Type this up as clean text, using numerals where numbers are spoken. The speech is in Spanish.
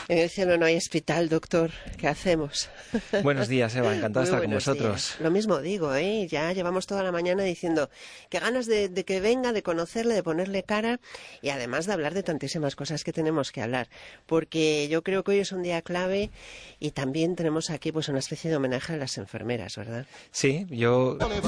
En el cielo no hay hospital, doctor. ¿Qué hacemos? Buenos días, Eva. Encantado de estar con vosotros. Días. Lo mismo digo, ¿eh? Ya llevamos toda la mañana diciendo que ganas de que venga, de conocerle, de ponerle cara y además de hablar de tantísimas cosas que tenemos que hablar. Porque yo creo que hoy es un día clave y también tenemos aquí pues una especie de homenaje a las enfermeras, ¿verdad? Sí, yo